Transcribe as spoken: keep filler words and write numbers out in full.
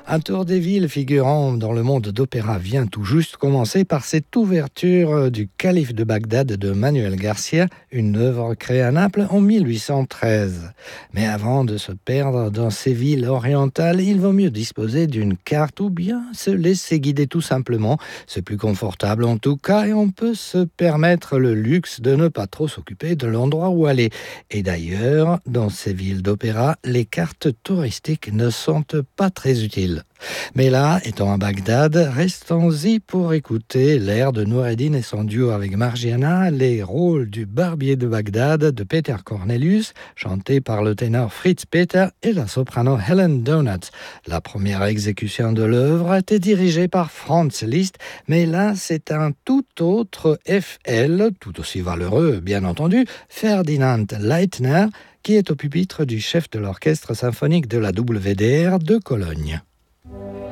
Un tour des villes figurant dans le monde d'opéra vient tout juste commencer par cette ouverture du Calife de Bagdad de Manuel Garcia, une œuvre créée à Naples en mille huit cent treize. Mais avant de se perdre dans ces villes orientales, il vaut mieux disposer d'une carte ou bien se laisser guider tout simplement. C'est plus confortable en tout cas et on peut se permettre le luxe de ne pas trop s'occuper de l'endroit où aller. Et d'ailleurs, dans ces villes d'opéra, les cartes touristiques ne sont pas très utiles. Mais là, étant à Bagdad, restons-y pour écouter l'air de Noureddin et son duo avec Margiana, les rôles du barbier de Bagdad de Peter Cornelius, chanté par le ténor Fritz Peter et la soprano Helen Donuts. La première exécution de l'œuvre a été dirigée par Franz Liszt, mais là, c'est un tout autre F L, tout aussi valeureux, bien entendu, Ferdinand Leitner, qui est au pupitre du chef de l'orchestre symphonique de la W D R de Cologne.